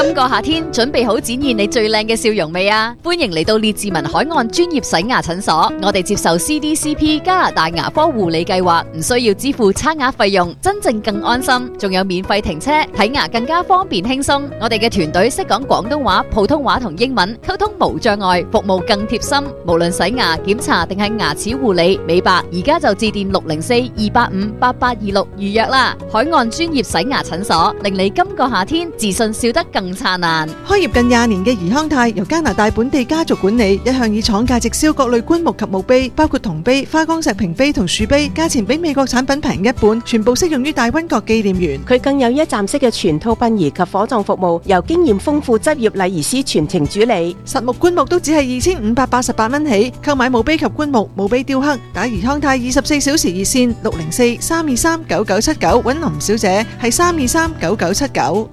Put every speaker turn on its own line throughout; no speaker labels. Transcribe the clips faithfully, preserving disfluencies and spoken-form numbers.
今個夏天準備好展現你最靚嘅笑容未啊？歡迎嚟到列治文海岸專業洗牙診所，我哋接受 C D C P 加拿大牙科護理計劃，唔需要支付差額費用，真正更安心，仲有免費停車，睇牙更加方便輕鬆。我哋嘅團隊識講廣東話、普通話同英文，溝通無障礙，服務更貼心。無論洗牙、檢查定係牙齒護理、美白，而家就致電六零四二八五八八二六預約啦。海岸專業洗牙診所，令你今個夏天自信笑得更燦爛。
開業近廿年嘅怡康泰由加拿大本地家族管理，一向以廠價直銷各類棺木及墓碑，包括銅碑、花崗石屏碑同樹碑，價錢比美國產品平一半，全部適用於大溫國紀念園。
佢更有一站式嘅全套殯儀及火葬服務，由經驗豐富執業禮儀師全程主理。
實木棺木都只係二千五百八十八蚊起，購買墓碑及棺木、墓碑雕刻，打怡康泰二十四小時熱線六零四三二三九九七九，揾林小姐係三二三九九七九。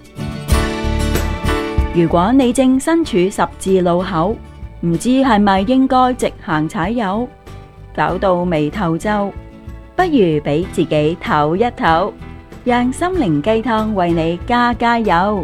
如果你正身處十字路口，唔知係咪應該直行踩油，搞到眉頭皺，不如俾自己唞一唞，讓心靈雞湯為你加加油。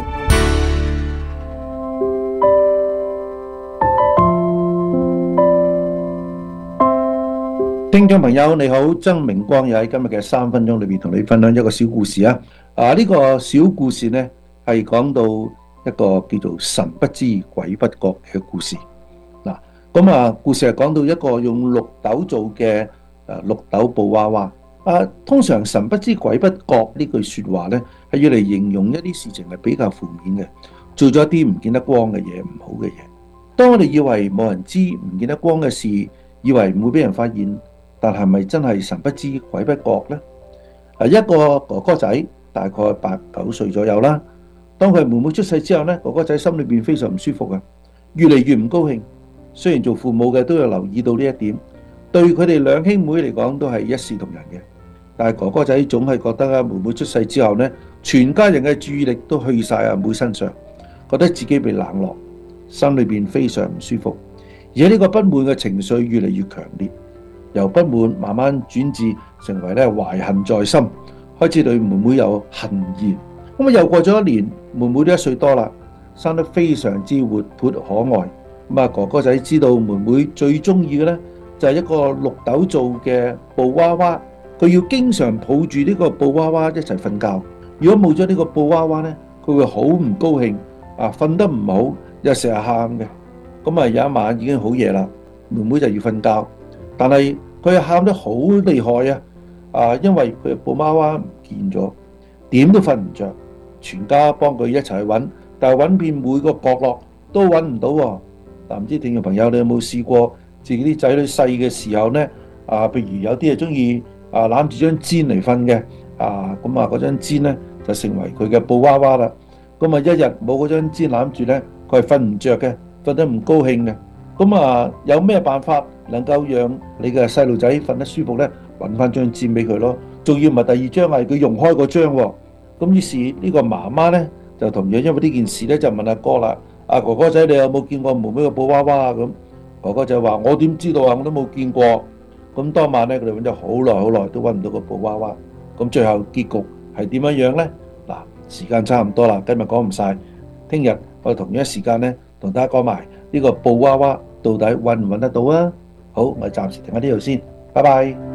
聽眾朋友你好，曾明光又喺今日嘅三分鐘裏面同你分享一個小故事啊！啊，呢個小故事呢係講到一個叫做神不知鬼不覺嘅故事。嗱，咁啊，故事係講到一個用綠豆做嘅誒綠豆布娃娃。啊，通常神不知鬼不覺呢句說話呢，係要嚟形容一啲事情係比較負面嘅，做咗一啲唔見得光嘅嘢，唔好嘅嘢。當我哋以為冇人知唔見得光嘅事，以為唔會俾人發現，但係咪真係神不知鬼不覺呢？啊，一個哥哥仔大概八九歲左右啦。當佢妹妹出世之後呢，哥哥仔心裏邊非常唔舒服啊，越嚟越唔高興。雖然做父母嘅都有留意到呢一點，對佢哋兩兄妹嚟講都係一視同仁嘅。但係哥哥仔總係覺得啊，妹妹出世之後呢，全家人嘅注意力都去晒阿妹身上，覺得自己被冷落，心裏邊非常唔舒服。而且呢個不滿嘅情緒越嚟越強烈，由不滿慢慢轉至成為咧懷恨在心，開始對妹妹有恨意。咁啊，又過咗一年，妹妹都一歲多啦，生得非常之活潑可愛。咁啊，哥哥仔知道妹妹最中意嘅呢，就係一個綠豆做嘅布娃娃，佢要經常抱住呢個布娃娃一齊瞓覺。如果冇咗呢個布娃娃呢，佢會好唔高興，啊，瞓得唔好，又成日喊嘅。咁啊，有一晚已經好夜啦，妹妹就要瞓覺，但係佢喊得好厲害啊！啊，因為佢布娃娃唔見咗，點都瞓唔着。全家幫佢一齊去揾，但係揾遍每個角落都揾唔到喎。但唔知聽眾朋友你有冇試過自己啲仔女細嘅時候呢？啊，譬如有啲係中意啊攬住張氈嚟瞓嘅，啊咁啊嗰張氈呢就成為佢嘅布娃娃啦。咁啊一日冇嗰張氈攬住呢，佢係瞓唔着嘅，瞓得唔高興嘅。咁啊有咩辦法能夠讓你嘅細路仔瞓得舒服呢？揾翻張氈俾佢咯，仲要唔係第二張係佢用開嗰張喎。咁於是呢個媽媽呢，就同樣因為呢件事呢，就問阿哥啦：阿哥哥仔，你有冇見過妹妹個布娃娃啊？咁哥哥仔話：我點知道啊？我都冇見過。咁當晚呢，佢哋揾咗好耐好耐都揾唔到個布娃娃。咁最後結局係點樣樣呢？嗱，時間差唔多啦，今日講唔晒，聽日我哋同樣時間呢，同大家講埋呢個布娃娃到底揾唔揾得到啊？好，我哋暫時停喺呢度先，拜拜。